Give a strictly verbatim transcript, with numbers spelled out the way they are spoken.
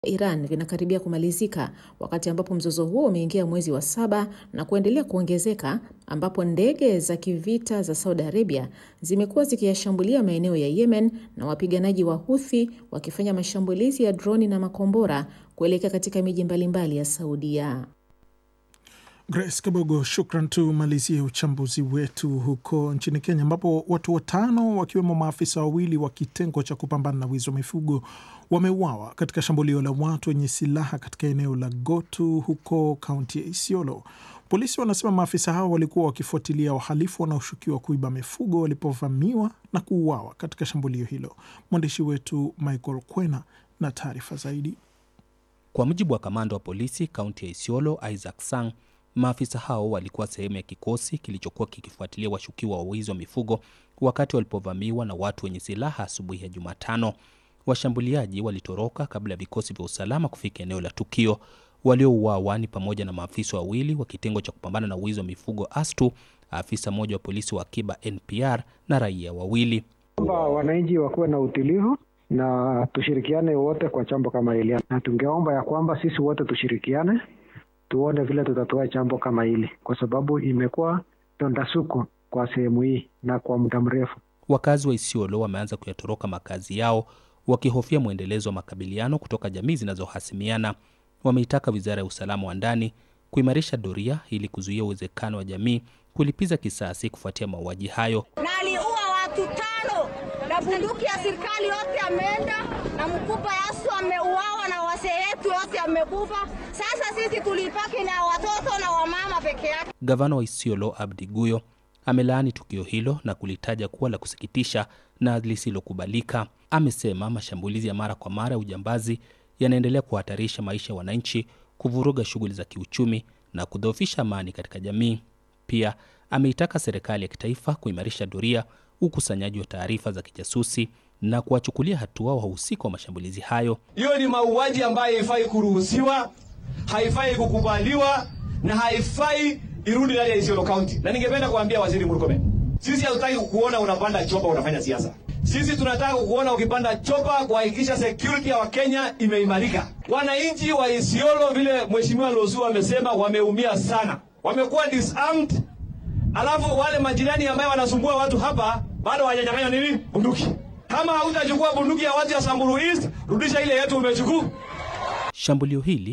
Iran vinakaribia kumalizika, wakati ambapo mzozo huo umeingia mwezi wa saba na kuendelea kuongezeka, ambapo ndege za kivita za Saudi Arabia zimekuwa zikiyashambulia maeneo ya Yemen na wapiganaji wa Houthi wakifanya mashambulizi ya droni na makombora kuelekea katika miji mbalimbali ya Saudia. Grace Kabogo, shukran. Tumalizie uchambuzi wetu huko nchini Kenya, ambapo watu watano wakiwemo maafisa wawili wa kitengo cha kupambana na wizi wa mifugo wameuawa katika shambulio la watu wenye silaha katika eneo la Gotu huko kaunti ya Isiolo. Polisi wanasema maafisa hao walikuwa wakifuatilia wahalifu wanaoshukiwa kuiba mifugo walipovamiwa na kuuawa katika shambulio hilo. Mwandishi wetu Michael Kwena na taarifa zaidi. Kwa mujibu wa kamanda wa polisi kaunti ya Isiolo, Isaac Sang, maafisa hao walikuwa sehemu ya kikosi kilichokuwa kikifuatilia washukiwa wa wizi wa mifugo wakati walipovamiwa na watu wenye silaha asubuhi ya Jumatano. Washambuliaji walitoroka kabla ya vikosi vya usalama kufika eneo la tukio. Waliouawa ni pamoja na maafisa wawili wa kitengo cha kupambana na wizi wa mifugo Astu, afisa mmoja wa polisi wa akiba N P R na raia wawili. Wananchi wakuwe na utulivu na tushirikiane wote kwa jambo kama hili, na tungeomba ya kwamba sisi wote tushirikiane tuone vile tutatoa jambo kama hili, kwa sababu imekuwa donda sugu kwa sehemu hii na kwa muda mrefu. Wakazi wa Isiolo wameanza kuyatoroka makazi yao wakihofia muendelezo wa makabiliano kutoka jamii zinazohasimiana. Wameitaka Wizara ya Usalama wa Ndani kuimarisha doria ili kuzuia uwezekano wa jamii kulipiza kisasi kufuatia mauaji hayo. Na aliua watu tano na bunduki ya serikali yote ameenda na mkupa yasu ameuawa na wase yetu yote amekufa. Sasa sisi tulipaki na watoto na wamama peke yake. Gavana wa Isiolo Abdi Guyo amelaani tukio hilo na kulitaja kuwa la kusikitisha na lisilokubalika. Amesema mashambulizi ya mara kwa mara ya ujambazi yanaendelea kuhatarisha maisha ya wananchi, kuvuruga shughuli za kiuchumi na kudhoofisha amani katika jamii. Pia ameitaka serikali ya kitaifa kuimarisha doria, ukusanyaji wa taarifa za kijasusi na kuwachukulia hatua wahusika wa mashambulizi hayo. Hiyo ni mauaji ambayo haifai kuruhusiwa, haifai kukubaliwa na haifai irudi ndani ya Isiolo County. Na ningependa kuambia Waziri Murkomen, sisi hatutaki kukuona unapanda chopa unafanya siasa. Sisi tunataka kukuona ukipanda chopa kuhakikisha security ya Wakenya imeimarika. Wananchi wa Isiolo, vile Mheshimiwa Losu amesema, wameumia sana. Wamekuwa disarmed. Alafu wale majirani ambao wanasumbua watu hapa bado hawajanyang'anya nini? Bunduki. Kama hautachukua bunduki ya watu ya Samburu East, rudisha ile yetu umechukua. Shambulio hili